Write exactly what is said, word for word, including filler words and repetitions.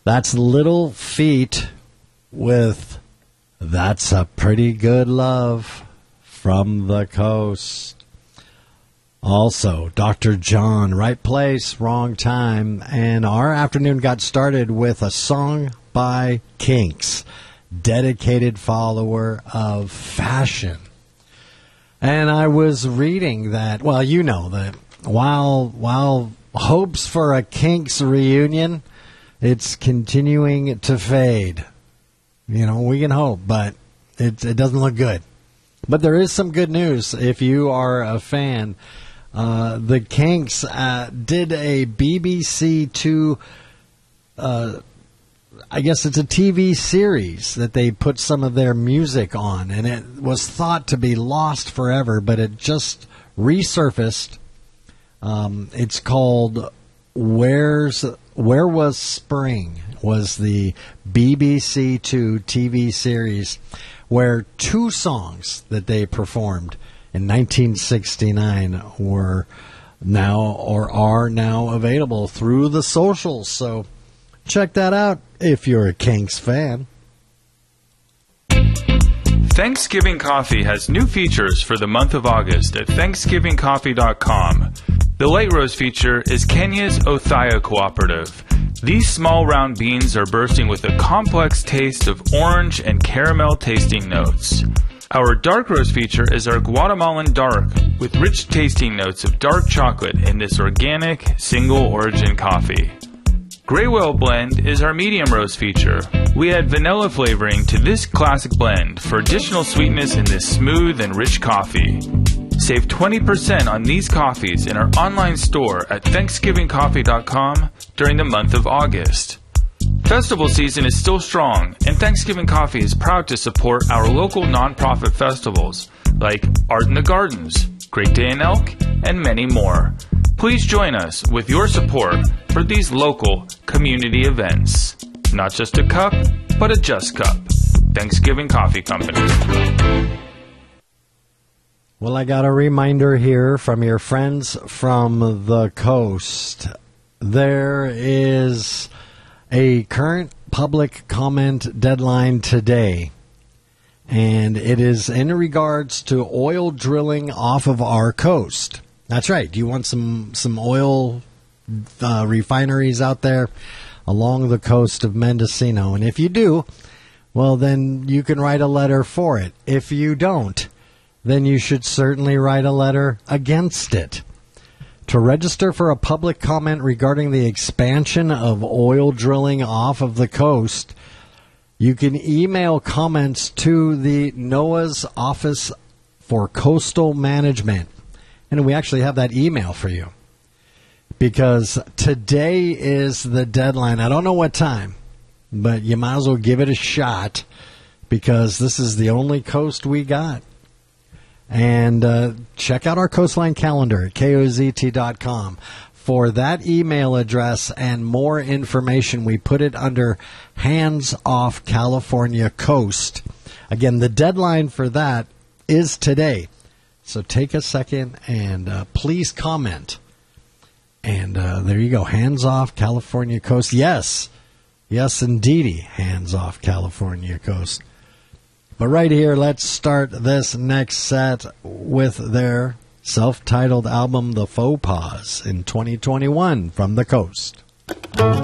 That's Little Feat with That's a Pretty Good Love from the Coast. Also, Doctor John, Right Place, Wrong Time. And our afternoon got started with a song by Kinks, dedicated follower of fashion. And I was reading that, well, you know, that while, while hopes for a Kinks reunion, it's continuing to fade. You know, we can hope, but it, it doesn't look good. But there is some good news if you are a fan. Uh, the Kinks uh, did a B B C Two, uh, I guess it's a T V series that they put some of their music on, and it was thought to be lost forever, but it just resurfaced. Um, it's called Where's Where Was Spring? Was the B B C Two T V series where two songs that they performed in nineteen sixty-nine were now or are now available through the socials. So check that out if you're a Kinks fan. Thanksgiving Coffee has new features for the month of August at thanksgiving coffee dot com. The late roast feature is Kenya's Othaya Cooperative. These small round beans are bursting with a complex taste of orange and caramel tasting notes. Our dark roast feature is our Guatemalan Dark, with rich tasting notes of dark chocolate in this organic, single-origin coffee. Grey Whale Blend is our medium roast feature. We add vanilla flavoring to this classic blend for additional sweetness in this smooth and rich coffee. Save twenty percent on these coffees in our online store at thanksgiving coffee dot com during the month of August. Festival season is still strong, and Thanksgiving Coffee is proud to support our local nonprofit festivals like Art in the Gardens, Great Day in Elk, and many more. Please join us with your support for these local community events. Not just a cup, but a just cup. Thanksgiving Coffee Company. Well, I got a reminder here from your friends from the coast. There is a current public comment deadline today, and it is in regards to oil drilling off of our coast. That's right. Do you want some, some oil uh, refineries out there along the coast of Mendocino? And if you do, well, then you can write a letter for it. If you don't, then you should certainly write a letter against it. To register for a public comment regarding the expansion of oil drilling off of the coast, you can email comments to the NOAA's Office for Coastal Management. And we actually have that email for you, because today is the deadline. I don't know what time, but you might as well give it a shot, because this is the only coast we got. And uh, check out our coastline calendar at K O Z T dot com for that email address and more information. We put it under Hands Off California Coast. Again, the deadline for that is today. So take a second and uh, please comment. And uh, there you go, Hands Off California Coast. Yes, yes, indeedy, Hands Off California Coast. But right here, let's start this next set with their self-titled album, The Faux Pas, in twenty twenty-one from the coast.